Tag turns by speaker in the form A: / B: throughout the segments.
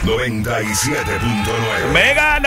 A: 97.9.
B: Mega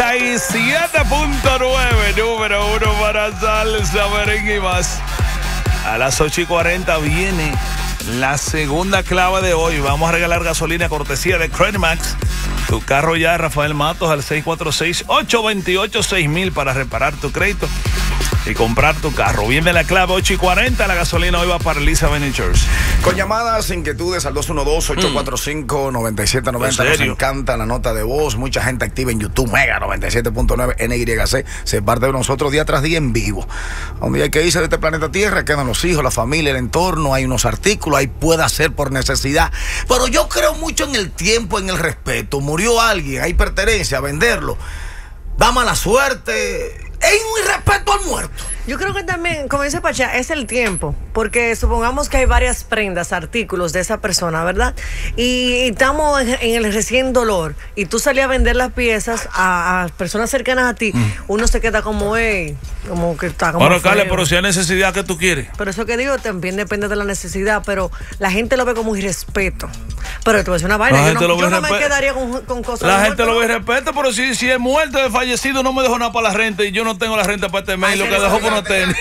B: 97.9, número 1 para salsa, merengue y más. A las 8:40 viene la segunda clave de hoy. Vamos a regalar gasolina cortesía de Credmax. Tu carro ya, Rafael Matos, al 646-828-6000 para reparar tu crédito y comprar tu carro. Viene la clave 8:40. La gasolina hoy va para Elizabeth, New Jersey.
C: Con llamadas, inquietudes al 212-845-9790. Nos encanta la nota de voz. Mucha gente activa en YouTube. Mega 97.9 NYC. Se parte de nosotros día tras día en vivo. Un día hay que irse de este planeta Tierra. Quedan los hijos, la familia, el entorno. Hay unos artículos. Ahí puede hacer por necesidad. Pero yo creo mucho en el tiempo, en el respeto. Murió alguien, hay pertenencia, a venderlo. Da mala suerte. Es un irrespeto al muerto.
D: Yo creo que también, como dice Pachá, es el tiempo. Porque supongamos que hay varias prendas, artículos de esa persona, ¿verdad? Y estamos en el recién dolor. Y tú salías a vender las piezas a personas cercanas a ti. Uno se queda como, como que está como.
B: Bueno, Carles, pero si hay necesidad, ¿qué tú quieres?
D: Pero eso que digo también depende de la necesidad. Pero la gente lo ve como irrespeto. Pero te voy a decir una vaina. Yo no me quedaría con cosas.
B: La gente lo ve y respeto, pero si es muerto, es fallecido, no me dejó nada para la renta. Y yo no tengo la renta para este mes. Lo que dejó por no tener.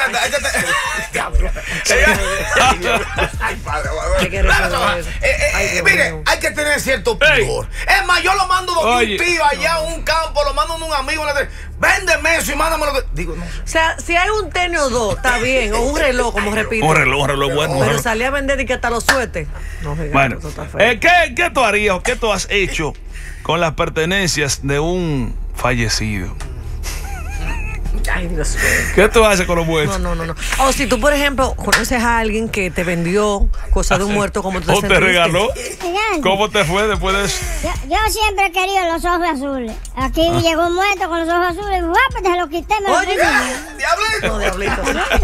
C: Mire, hay que tener cierto pudor. Es más, yo lo mando a un tío allá a un campo, lo mando a un amigo. Véndeme eso y mándame lo que. Digo, no.
D: O sea, si hay un tenis o dos, está bien. O un reloj, como repito.
B: Un reloj bueno.
D: Pero salí a vender y que hasta los suetes. No,
B: bueno, ¿qué tú harías o qué tú has hecho con las pertenencias de un fallecido?
D: Ay, Dios mío.
B: ¿Qué tú haces con los muertos?
D: No. O si tú, por ejemplo, conoces a alguien que te vendió cosas de un muerto, ¿cómo te sentiste?
B: ¿O te regaló? ¿Cómo te fue después de eso?
E: Yo siempre he querido los ojos azules. Aquí llegó un muerto con los ojos azules. Pues te lo quité.
D: Oye, diablito. No, diablito.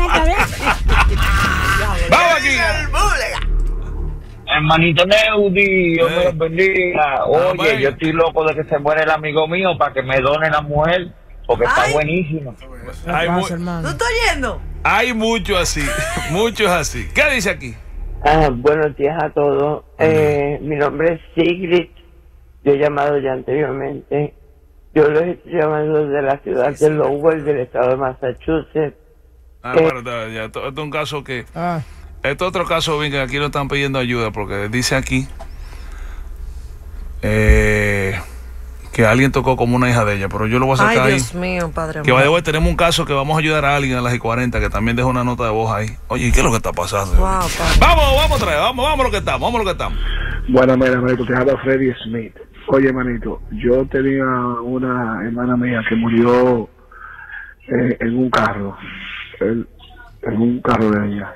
B: Vamos aquí.
F: Hermanito Neudi, Dios me lo bendiga. Oye, yo estoy loco de que se muere el amigo mío para que me done la mujer. Porque está buenísimo.
D: ¿No estoy yendo?
B: Hay muchos así, muchos así. ¿Qué dice aquí?
G: Buenos días a todos. Mi nombre es Sigrid. Yo he llamado ya anteriormente. Yo los estoy llamando de la ciudad de Lowell, del estado de Massachusetts.
B: Ya, esto es un caso que... Esto es otro caso bien que aquí no están pidiendo ayuda porque dice aquí... que alguien tocó como una hija de ella, pero yo lo voy a sacar ahí.
D: Ay, Dios mío, padre.
B: Que vaya, tenemos un caso que vamos a ayudar a alguien a las 40 que también dejó una nota de voz ahí. Oye, ¿qué es lo que está pasando?
D: Wow,
B: vamos otra vez, vamos lo que estamos,
H: Bueno, mira, manito, te habla Freddy Smith. Oye, manito, yo tenía una hermana mía que murió en un carro, en un carro de ella.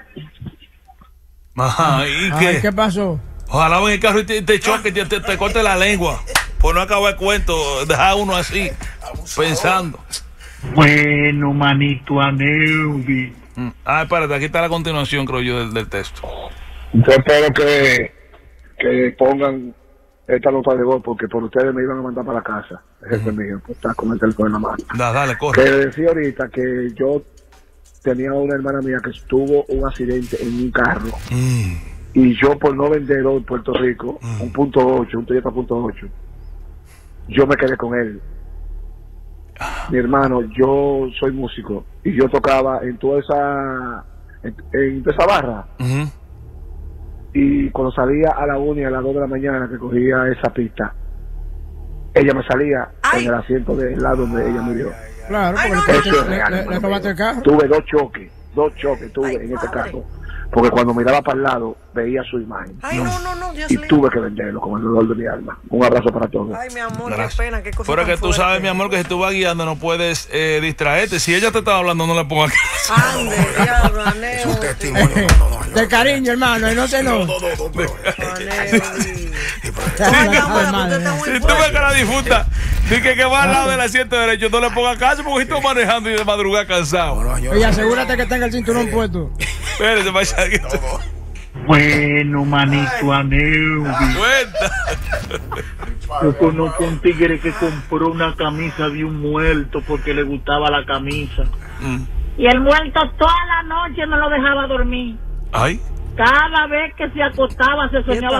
B: Ajá, ¿y qué?
I: ¿Qué pasó?
B: Ojalá en el carro y te choque, te corte la lengua. Pues no acaba el cuento, deja uno así, pensando.
F: Bueno, manito, Aneudi.
B: Espérate, aquí está la continuación, creo yo, del texto.
H: Yo espero que pongan esta nota de voz, porque por ustedes me iban a mandar para la casa. El jefe mío, pues está con el teléfono en la mano.
B: Dale, corre.
H: Que decía ahorita que yo tenía una hermana mía que tuvo un accidente en un carro. Y yo, por no venderlo en Puerto Rico, un .8, un Toyota .8, yo me quedé con él. Mi hermano, yo soy músico y yo tocaba en toda esa barra. Y cuando salía a la 1 y a las 2 de la mañana que cogía esa pista, ella me salía en el asiento del lado donde ella murió.
I: Claro, porque le tomaste el carro.
H: Tuve dos choques tuve en ese carro. Porque cuando miraba para el lado, veía su imagen.
D: Ay, no, Dios
H: mío.
D: mío.
H: Y tuve que venderlo con el dolor de mi alma. Un abrazo para todos.
D: Ay, mi amor,
B: gracias.
D: qué pena, qué cosa.
B: Pero que tú
D: fuerte.
B: sabes, mi amor, que si tú vas guiando no puedes distraerte. Si ella te estaba hablando, no le pongas caso.
D: Ande, diablo,
C: Es un testimonio.
I: De cariño, hermano, y no te no.
B: Si tú ves que la disfruta, dije que va al lado del asiento derecho, no le pongas caso porque estoy manejando y de madrugada cansado.
I: Y asegúrate que tenga el cinturón puesto.
B: Espérate, vaya.
F: Bueno, manito, Aneudi. Yo conozco un tigre que compró una camisa de un muerto porque le gustaba la camisa.
E: Y el muerto toda la noche no lo dejaba dormir.
B: Ay.
E: Cada vez que se acostaba se soñaba